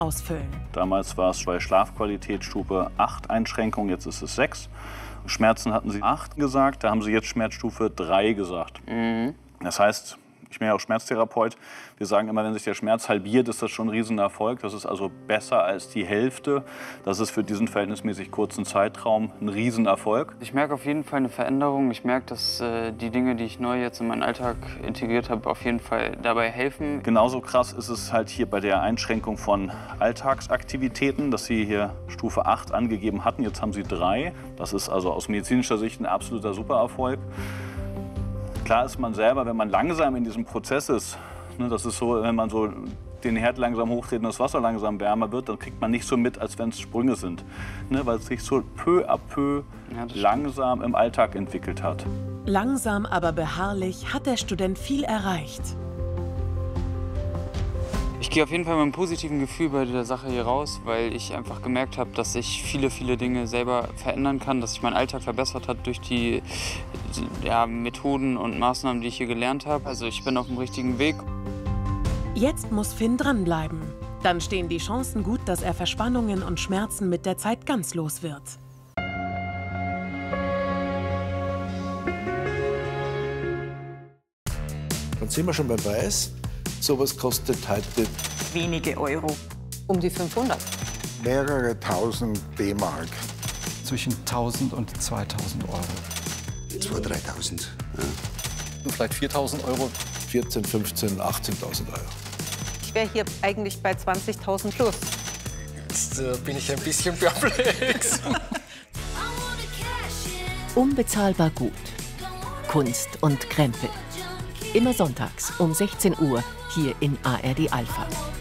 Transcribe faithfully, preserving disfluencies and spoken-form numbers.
ausfüllen. Damals war es bei Schlafqualität Stufe acht Einschränkung, jetzt ist es sechs. Schmerzen hatten sie acht gesagt, da haben sie jetzt Schmerzstufe drei gesagt. Mhm. Das heißt, ich bin ja auch Schmerztherapeut, wir sagen immer, wenn sich der Schmerz halbiert, ist das schon ein Riesenerfolg. Das ist also besser als die Hälfte. Das ist für diesen verhältnismäßig kurzen Zeitraum ein Riesenerfolg. Ich merke auf jeden Fall eine Veränderung. Ich merke, dass äh, die Dinge, die ich neu jetzt in meinen Alltag integriert habe, auf jeden Fall dabei helfen. Genauso krass ist es halt hier bei der Einschränkung von Alltagsaktivitäten, dass Sie hier Stufe acht angegeben hatten. Jetzt haben Sie drei. Das ist also aus medizinischer Sicht ein absoluter Supererfolg. Klar ist man selber, wenn man langsam in diesem Prozess ist, ne, das ist so, wenn man so den Herd langsam hochdreht und das Wasser langsam wärmer wird, dann kriegt man nicht so mit, als wenn es Sprünge sind, ne, weil es sich so peu à peu ja, langsam im Alltag entwickelt hat. Langsam, aber beharrlich hat der Student viel erreicht. Ich gehe auf jeden Fall mit einem positiven Gefühl bei der Sache hier raus, weil ich einfach gemerkt habe, dass ich viele, viele Dinge selber verändern kann, dass sich mein Alltag verbessert hat durch die ja, Methoden und Maßnahmen, die ich hier gelernt habe. Also ich bin auf dem richtigen Weg. Jetzt muss Finn dranbleiben. Dann stehen die Chancen gut, dass er Verspannungen und Schmerzen mit der Zeit ganz los wird. Dann sind wir schon beim Preis. Sowas kostet heute wenige Euro. Um die fünfhundert. Mehrere tausend D-Mark. Zwischen tausend und zweitausend Euro. zweitausend, dreitausend. Ja. Vielleicht viertausend Euro. vierzehn, fünfzehn, achtzehntausend Euro. Ich wäre hier eigentlich bei zwanzigtausend plus. Jetzt äh, bin ich ein bisschen perplex. Unbezahlbar gut. Kunst und Krempel. Immer sonntags um sechzehn Uhr hier in A R D Alpha.